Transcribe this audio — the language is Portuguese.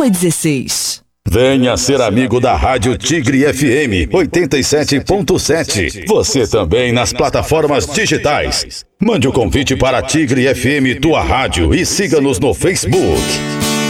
091-9985-1116. Venha ser amigo da Rádio Tigre FM 87.7. Você também nas plataformas digitais. Mande o convite para Tigre FM, tua rádio, e siga-nos no Facebook.